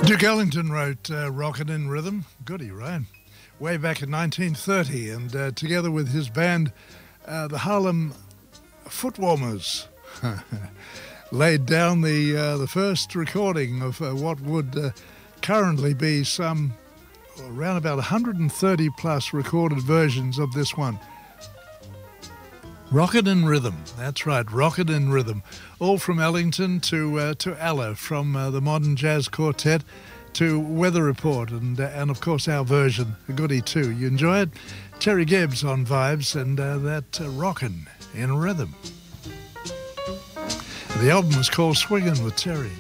Duke Ellington wrote Rockin' in Rhythm. Goody, right? Way back in 1930, and together with his band, the Harlem Footwarmers, laid down the first recording of what would currently be some around about 130 plus recorded versions of this one. Rockin' in Rhythm, that's right, Rockin' in Rhythm. All from Ellington to Ella, from the Modern Jazz Quartet to Weather Report, and of course our version, a goodie too. You enjoy it? Terry Gibbs on Vibes, and that Rockin' in Rhythm. The album is called Swingin' with Terry.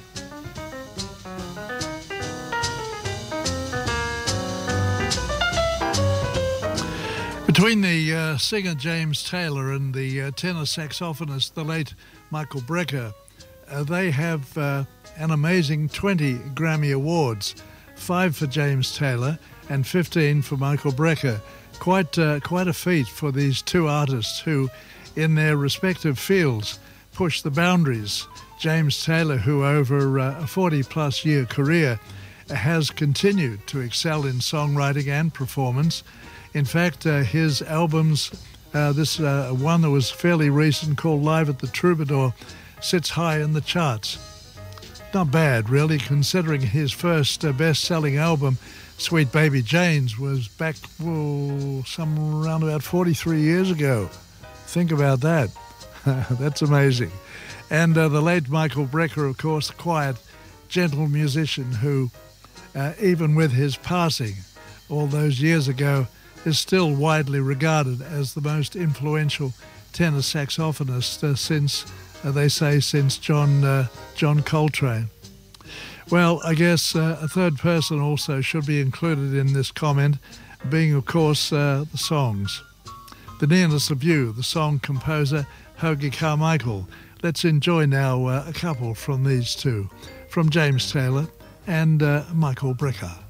Between the singer James Taylor and the tenor saxophonist, the late Michael Brecker, they have an amazing 20 Grammy Awards, 5 for James Taylor and 15 for Michael Brecker. Quite a feat for these two artists who, in their respective fields, push the boundaries. James Taylor, who over a 40-plus year career has continued to excel in songwriting and performance. In fact, his albums, this one that was fairly recent called Live at the Troubadour, sits high in the charts. Not bad, really, considering his first best-selling album, Sweet Baby Jane's, was back some around about 43 years ago. Think about that. That's amazing. And the late Michael Brecker, of course, a quiet, gentle musician who, even with his passing all those years ago, is still widely regarded as the most influential tenor saxophonist since, they say, since John Coltrane. Well, I guess a third person also should be included in this comment, being, of course, the songs. The Nearness of You, the song composer Hoagy Carmichael. Let's enjoy now a couple from these two, from James Taylor and Michael Brecker.